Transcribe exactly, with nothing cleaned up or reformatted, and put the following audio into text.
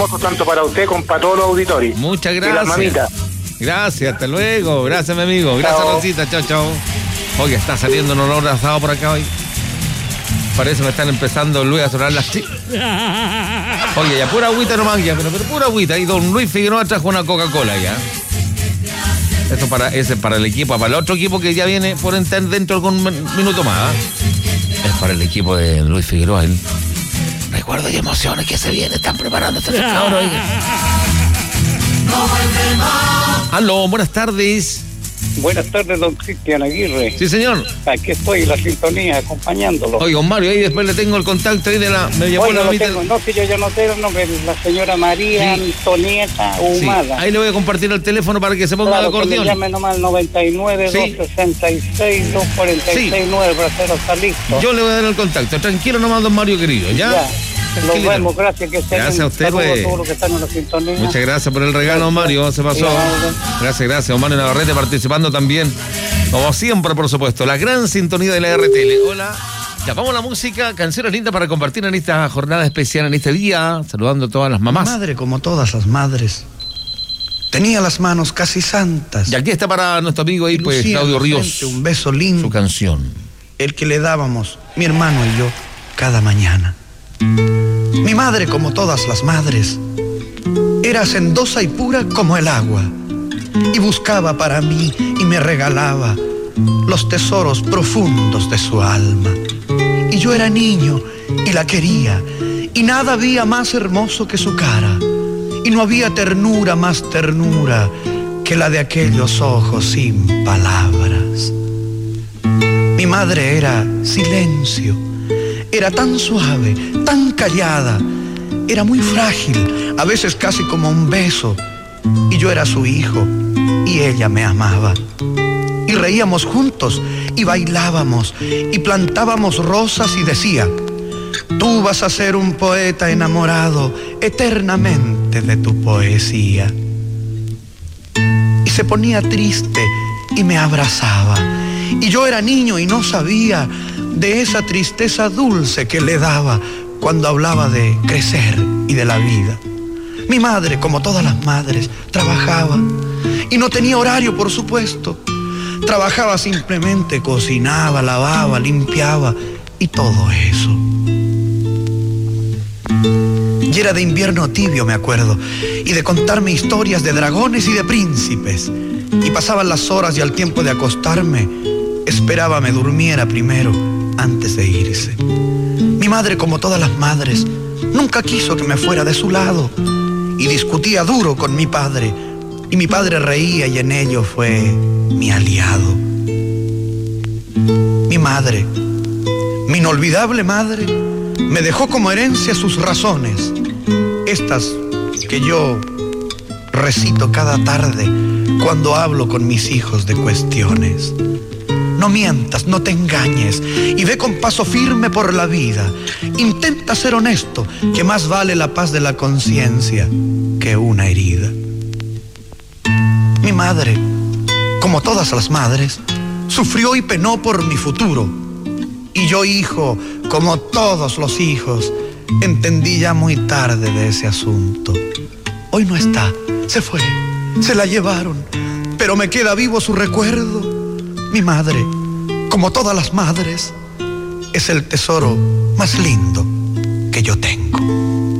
tanto para usted como para todos los auditores. Muchas gracias. Y las mamitas. Gracias, hasta luego. Gracias, mi amigo. Gracias, Chao. Rosita. Chao, chao. Oye, está saliendo un olor asado por acá hoy. Parece que me están empezando Luis a sonar las chicas. Oye, ya pura agüita nomás, ya, pero, pero pura agüita. Y don Luis Figueroa trajo una Coca-Cola ya. Eso para ese para el equipo, para el otro equipo que ya viene por entrar dentro de algún minuto más. ¿eh? Es para el equipo de Luis Figueroa. El recuerdo y emociones que se viene, están preparando este cabrón. Aló, buenas tardes. Buenas tardes, don Cristian Aguirre. Sí, señor. Aquí estoy en la sintonía, acompañándolo. Oye, don Mario, ahí después le tengo el contacto ahí de la... Me llamó Oye, la no, mamita. tengo, no, si yo ya no tengo el nombre, la señora María Sí. Antonieta Sí, Humada. ahí le voy a compartir el teléfono para que se ponga Claro, el que me acordeón. llame nomás al noventa y nueve, Sí. dos sesenta y seis, dos cuarenta y seis, nueve para hacer hasta listo. Yo le voy a dar el contacto. Tranquilo nomás, don Mario querido, ¿ya? Ya. Nos Tranquilito. vemos, gracias que estén. Gracias a usted, Saludos pues. a todos los que están en la sintonía. Muchas gracias por el regalo, don Mario. Se pasó. Gracias, gracias. Don Mario Navarrete participando también. Como siempre, por supuesto. La gran sintonía de la R T L. Hola. Ya vamos a la música. Canciones lindas para compartir en esta jornada especial, en este día. Saludando a todas las mamás. Madre, como todas las madres, tenía las manos casi santas. Y aquí está para nuestro amigo ahí, pues, Lucía Claudio Ríos. inocente, un beso lindo, Su canción. el que le dábamos, mi hermano y yo, cada mañana. Mi madre, como todas las madres, era hacendosa y pura como el agua, y buscaba para mí y me regalaba los tesoros profundos de su alma. Y yo era niño y la quería, y nada había más hermoso que su cara, y no había ternura más ternura que la de aquellos ojos sin palabras. Mi madre era silencio, era tan suave, tan callada, era muy frágil, a veces casi como un beso, y yo era su hijo, y ella me amaba. Y reíamos juntos, y bailábamos, y plantábamos rosas, y decía: tú vas a ser un poeta enamorado eternamente de tu poesía. Y se ponía triste, y me abrazaba, y yo era niño y no sabía de esa tristeza dulce que le daba cuando hablaba de crecer y de la vida. Mi madre, como todas las madres, trabajaba y no tenía horario, por supuesto. Trabajaba simplemente, cocinaba, lavaba, limpiaba y todo eso. Y era de invierno tibio, me acuerdo, y de contarme historias de dragones y de príncipes. Y pasaban las horas y al tiempo de acostarme, esperaba me durmiera primero antes de irse. Mi madre, como todas las madres, nunca quiso que me fuera de su lado y discutía duro con mi padre, y mi padre reía y en ello fue mi aliado. Mi madre, mi inolvidable madre, me dejó como herencia sus razones, estas que yo recito cada tarde cuando hablo con mis hijos de cuestiones. No mientas, no te engañes y ve con paso firme por la vida. Intenta ser honesto, que más vale la paz de la conciencia que una herida. Mi madre, como todas las madres, sufrió y penó por mi futuro. Y yo, hijo, como todos los hijos, entendí ya muy tarde de ese asunto. Hoy no está, se fue, se la llevaron, pero me queda vivo su recuerdo. Mi madre, como todas las madres, es el tesoro más lindo que yo tengo.